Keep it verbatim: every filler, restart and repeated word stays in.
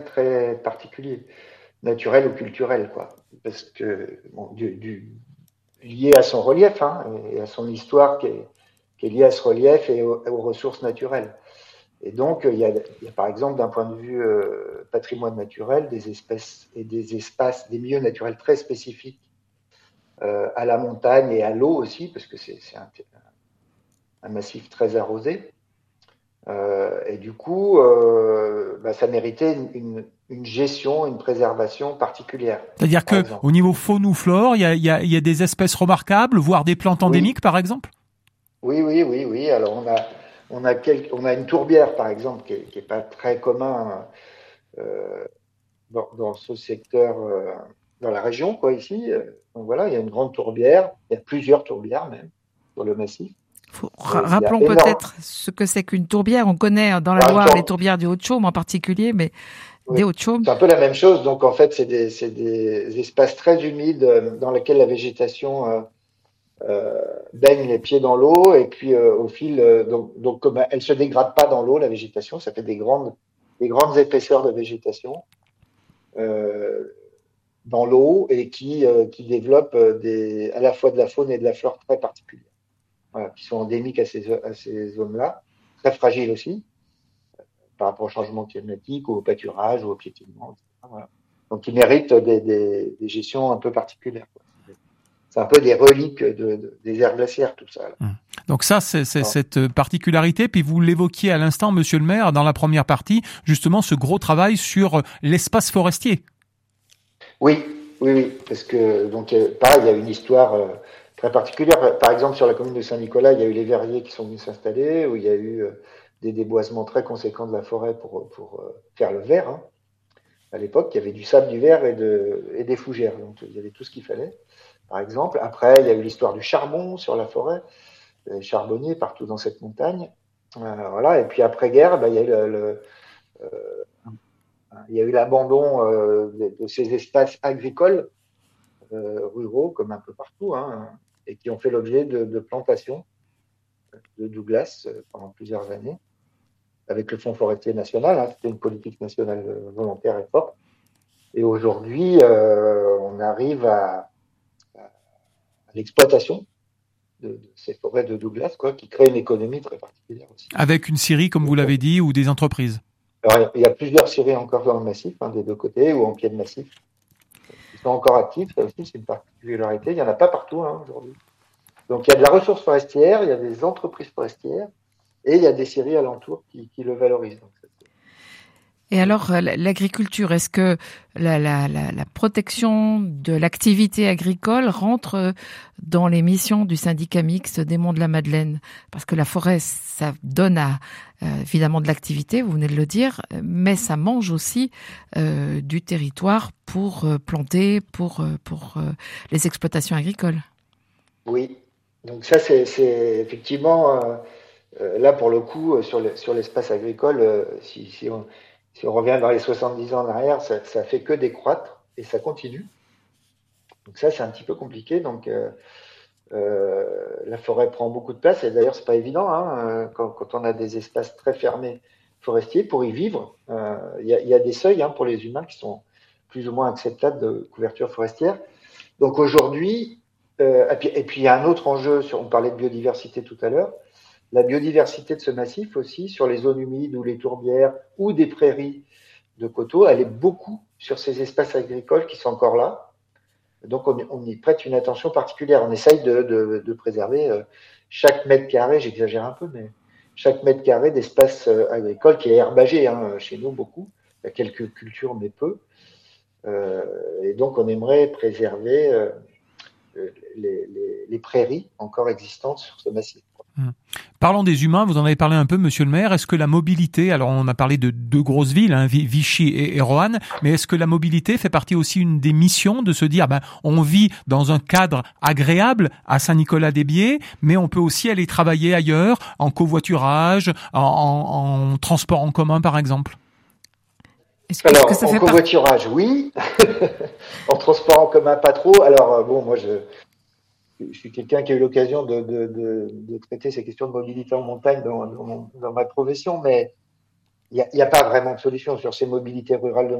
très particulier, naturel ou culturel, quoi. Parce que, bon, du, du, lié à son relief, hein, et à son histoire qui est, qui est liée à ce relief et aux, aux ressources naturelles. Et donc, il y a, il y a par exemple, d'un point de vue euh, patrimoine naturel, des espèces et des espaces, des milieux naturels très spécifiques euh, à la montagne et à l'eau aussi, parce que c'est, c'est un, un massif très arrosé. Euh, et du coup, euh, bah, ça méritait une, une, une gestion, une préservation particulière, C'est-à-dire par que exemple. au niveau faune ou flore, il y a, il y a, il y a des espèces remarquables, voire des plantes Oui, endémiques, par exemple. oui, oui, oui, oui. Alors on a, on a, quel, on a une tourbière, par exemple, qui est, qui est pas très commun euh, dans, dans ce secteur, euh, dans la région, quoi, ici. Donc voilà, il y a une grande tourbière, il y a plusieurs tourbières même sur le massif. Faut, Euh, il y a rappelons énorme. peut-être ce que c'est qu'une tourbière. On connaît dans la Alors, une Loire les tour- tourbières du Haut-de-Chaume en particulier, mais oui, des Hauts-de-Chaume. c'est un peu la même chose. Donc en fait, c'est des, c'est des espaces très humides euh, dans lesquels la végétation euh, euh, baigne les pieds dans l'eau et puis euh, au fil, euh, donc, donc comme elle se dégrade pas dans l'eau, la végétation, ça fait des grandes, des grandes épaisseurs de végétation euh, dans l'eau et qui, euh, qui développent euh, des, à la fois de la faune et de la flore très particulières, voilà, qui sont endémiques à ces, à ces zones-là, très fragiles aussi par rapport au changement climatique, au pâturage, ou au piétinement, et cetera. Voilà. Donc, ils méritent des, des, des gestions un peu particulières, quoi. C'est un peu des reliques de, de, des aires glaciaires, tout ça. Là. Donc ça, c'est, c'est Alors, cette particularité. Puis vous l'évoquiez à l'instant, Monsieur le maire, dans la première partie, justement ce gros travail sur l'espace forestier. oui, oui, oui, parce que donc euh, pareil, il y a une histoire euh, très particulière. Par exemple, sur la commune de Saint-Nicolas, il y a eu les verriers qui sont venus s'installer, où il y a eu euh, des déboisements très conséquents de la forêt pour, pour euh, faire le verre. Hein. À l'époque, il y avait du sable, du verre et, de, et des fougères, donc il y avait tout ce qu'il fallait. Par exemple, après, il y a eu l'histoire du charbon sur la forêt, les charbonniers partout dans cette montagne. Euh, voilà. Et puis après-guerre, ben, il y a eu le, le euh, il y a eu l'abandon euh, de, de, ces espaces agricoles euh, ruraux, comme un peu partout, hein, et qui ont fait l'objet de, de plantations de Douglas euh, pendant plusieurs années, avec le Fonds forestier national. Hein, c'était une politique nationale volontaire et forte. Et aujourd'hui, euh, on arrive à, à, à l'exploitation de, de ces forêts de Douglas, quoi, qui créent une économie très particulière aussi. Avec une scierie, comme vous Donc, l'avez dit, ou des entreprises. alors, il y a plusieurs scieries encore dans le massif, hein, des deux côtés, ou en pied de massif, qui sont encore actifs. Ça aussi, c'est une particularité. Il n'y en a pas partout hein, aujourd'hui. Donc, il y a de la ressource forestière, il y a des entreprises forestières, et il y a des scieries alentours qui, qui le valorisent. Donc, Et alors, l'agriculture, est-ce que la, la, la, la protection de l'activité agricole rentre dans les missions du syndicat mixte des Monts de la Madeleine? Parce que la forêt, ça donne à, euh, évidemment de l'activité, vous venez de le dire, mais ça mange aussi euh, du territoire pour euh, planter, pour, euh, pour euh, les exploitations agricoles. Oui, donc ça, c'est, c'est effectivement, euh, euh, là pour le coup, euh, sur, le, sur l'espace agricole, euh, si, si on Si on revient dans les soixante-dix ans en arrière, ça, ça fait que décroître et ça continue. Donc ça, c'est un petit peu compliqué. Donc euh, euh, la forêt prend beaucoup de place et d'ailleurs, c'est pas évident hein, quand, quand on a des espaces très fermés forestiers pour y vivre. Il euh, y, a, y a des seuils hein, pour les humains qui sont plus ou moins acceptables de couverture forestière. Donc aujourd'hui, euh, et puis et puis il y a un autre enjeu. Sur, on parlait de biodiversité tout à l'heure. La biodiversité de ce massif aussi, sur les zones humides ou les tourbières ou des prairies de coteaux, elle est beaucoup sur ces espaces agricoles qui sont encore là. Donc on, on y prête une attention particulière. On essaye de, de, de préserver euh, chaque mètre carré, j'exagère un peu, mais chaque mètre carré d'espace euh, agricole qui est herbagé, hein, chez nous beaucoup. Il y a quelques cultures, mais peu. Euh, et donc on aimerait préserver euh, les, les, les prairies encore existantes sur ce massif. Hum. Parlons des humains, vous en avez parlé un peu, monsieur le maire. Est-ce que la mobilité, alors on a parlé de deux grosses villes, hein, Vichy et, et Roanne, mais est-ce que la mobilité fait partie aussi une des missions de se dire, ben, on vit dans un cadre agréable à Saint-Nicolas-des-Biais, mais on peut aussi aller travailler ailleurs, en covoiturage, en, en, en transport en commun, par exemple? Est-ce que, Alors, est-ce que ça en fait covoiturage, par... oui. En transport en commun, pas trop. Alors, bon, moi, je, je suis quelqu'un qui a eu l'occasion de, de, de, de traiter ces questions de mobilité en montagne dans, dans, mon, dans ma profession, mais il n'y a, a pas vraiment de solution sur ces mobilités rurales de